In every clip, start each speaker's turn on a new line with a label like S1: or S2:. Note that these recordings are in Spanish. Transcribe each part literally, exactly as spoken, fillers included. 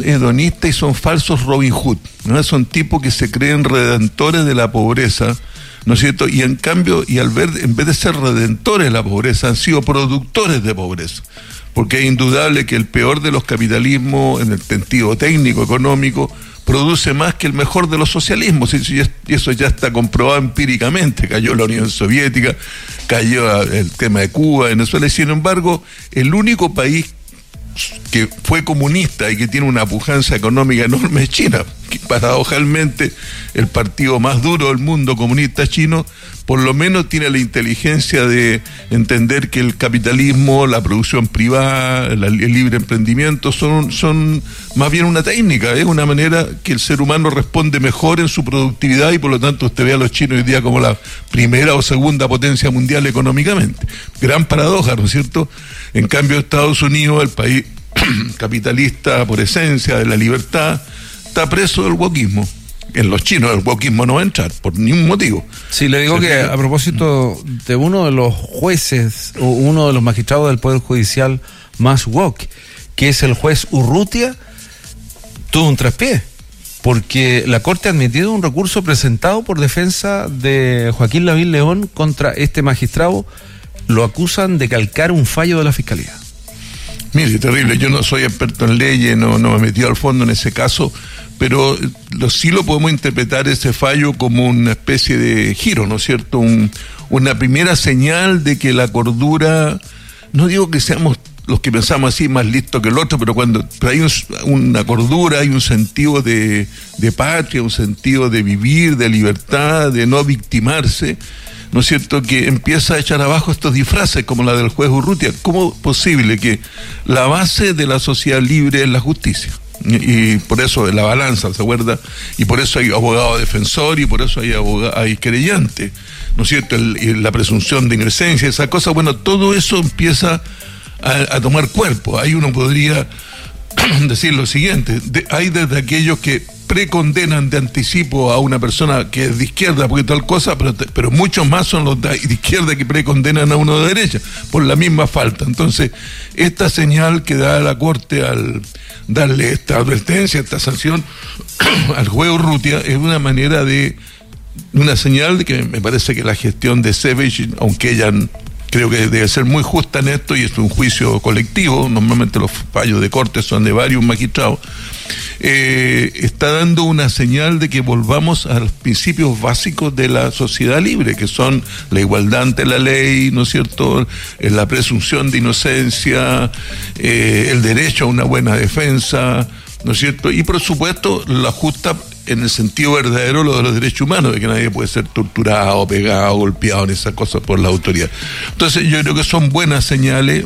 S1: hedonistas y son falsos Robin Hood, ¿no? Son tipos que se creen redentores de la pobreza, ¿no es cierto? Y en cambio, y al ver, en vez de ser redentores de la pobreza, han sido productores de pobreza. Porque es indudable que el peor de los capitalismos, en el sentido técnico, económico, produce más que el mejor de los socialismos, y eso ya está comprobado empíricamente. Cayó la Unión Soviética, cayó el tema de Cuba, Venezuela, y sin embargo, el único país que fue comunista y que tiene una pujanza económica enorme es China, que paradojalmente el partido más duro del mundo comunista chino, por lo menos tiene la inteligencia de entender que el capitalismo, la producción privada, la, el libre emprendimiento son, son más bien una técnica, es una manera que el ser humano responde mejor en su productividad, y por lo tanto usted ve a los chinos hoy día como la primera o segunda potencia mundial económicamente. Gran paradoja, ¿no es cierto? En cambio, Estados Unidos, el país capitalista por esencia de la libertad, está preso del wokismo. En los chinos el wokismo no va a entrar por ningún motivo.
S2: Sí, le digo que a propósito de uno de los jueces o uno de los magistrados del Poder Judicial más woke, que es el juez Urrutia, tuvo un traspié, porque la Corte ha admitido un recurso presentado por defensa de Joaquín Lavín León contra este magistrado. Lo acusan de calcar un fallo de la Fiscalía.
S1: Mire, terrible, yo no soy experto en leyes, no, no me he metido al fondo en ese caso, pero lo, sí lo podemos interpretar ese fallo como una especie de giro, ¿no es cierto? Un, una primera señal de que la cordura, no digo que seamos los que pensamos así más listos que el otro, pero cuando pero hay un, una cordura, hay un sentido de, de patria, un sentido de vivir, de libertad, de no victimarse, ¿no es cierto?, que empieza a echar abajo estos disfraces como la del juez Urrutia. ¿Cómo es posible que la base de la sociedad libre es la justicia? Y, y por eso la balanza, ¿se acuerda? Y por eso hay abogado defensor y por eso hay abogado, hay querellante, ¿no es cierto? El, el, la presunción de inocencia, esa cosa, bueno, todo eso empieza a, a tomar cuerpo. Ahí uno podría decir lo siguiente: de, hay desde aquellos que precondenan de anticipo a una persona que es de izquierda porque tal cosa, pero, pero muchos más son los de izquierda que precondenan a uno de derecha por la misma falta. Entonces, esta señal que da la Corte al darle esta advertencia, esta sanción al juez Urrutia, es una manera de, una señal de que me parece que la gestión de Sevich, aunque ella creo que debe ser muy justa en esto, y es un juicio colectivo, normalmente los fallos de corte son de varios magistrados, eh, está dando una señal de que volvamos a los principios básicos de la sociedad libre, que son la igualdad ante la ley, ¿no es cierto?, la presunción de inocencia, eh, el derecho a una buena defensa, ¿no es cierto?, y por supuesto la justa en el sentido verdadero lo de los derechos humanos, de que nadie puede ser torturado, pegado, golpeado en esas cosas por la autoridad. Entonces yo creo que son buenas señales,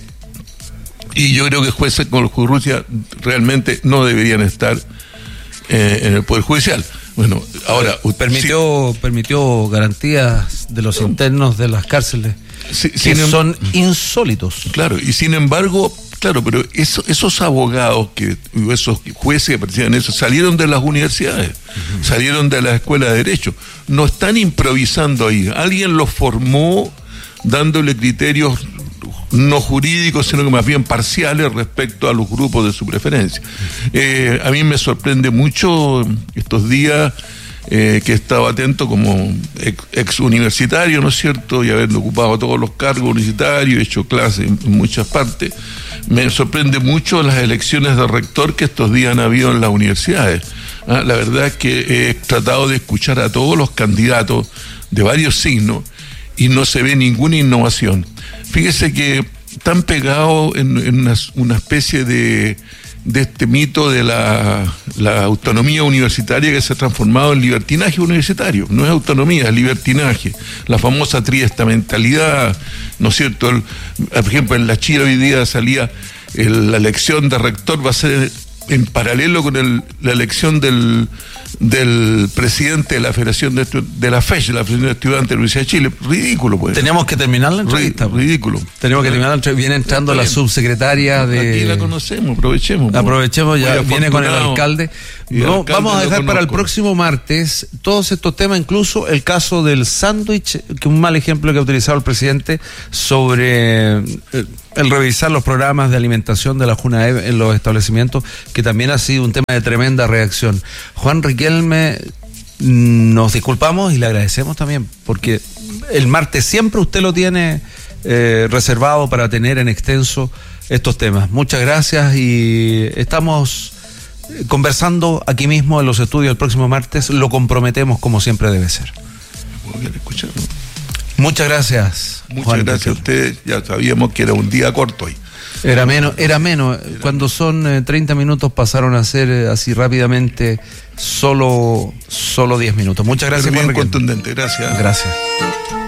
S1: y yo creo que jueces como el juez Urrutia realmente no deberían estar eh, en el Poder Judicial. Bueno, ahora...
S2: Permitió, sí, permitió garantías de los internos de las cárceles, sí, que sin, son insólitos.
S1: Claro, y sin embargo... Claro, pero eso, esos abogados, que esos jueces que participan en eso, salieron de las universidades, uh-huh. salieron de la escuela de Derecho, no están improvisando ahí, alguien los formó dándole criterios no jurídicos, sino que más bien parciales respecto a los grupos de su preferencia. Eh, a mí me sorprende mucho estos días eh, que he estado atento como ex, ex universitario, ¿no es cierto?, y habiendo ocupado todos los cargos universitarios, he hecho clases en muchas partes. Me sorprende mucho las elecciones de rector que estos días han habido en las universidades. ¿Ah? La verdad es que he tratado de escuchar a todos los candidatos de varios signos y no se ve ninguna innovación. Fíjese que están pegados en, en una, una especie de, de este mito de la, la autonomía universitaria que se ha transformado en libertinaje universitario. No es autonomía, es libertinaje. La famosa triestamentalidad, ¿no es cierto? El, por ejemplo, en la Chile hoy día salía el, la elección de rector va a ser en paralelo con el, la elección del, del presidente de la Federación de, de la FECH, la Federación de Estudiantes de la Universidad de Chile. Ridículo, pues.
S2: Tenemos que terminar la entrevista.
S1: Ridículo.
S2: Tenemos que terminar la entrevista. Viene entrando la subsecretaria de...
S1: Aquí la conocemos, aprovechemos.
S2: Aprovechemos, ya viene con el alcalde. No,
S1: alcalde
S2: vamos a dejar
S1: conozco.
S2: Para el próximo martes todos estos temas, incluso el caso del sándwich, que es un mal ejemplo que ha utilizado el presidente sobre... Eh, el revisar los programas de alimentación de la Junaev en los establecimientos, que también ha sido un tema de tremenda reacción. Juan Riquelme, nos disculpamos y le agradecemos también, porque el martes siempre usted lo tiene eh, reservado para tener en extenso estos temas. Muchas gracias y estamos conversando aquí mismo en los estudios el próximo martes, lo comprometemos como siempre debe ser. Muchas gracias.
S1: Muchas Juan gracias Riquelme. A usted, ya sabíamos que era un día corto hoy.
S2: Era menos, era menos. Era Cuando son eh, treinta minutos pasaron a ser eh, así rápidamente solo solo diez minutos. Muchas gracias.
S1: Bien contundente, gracias.
S2: Gracias.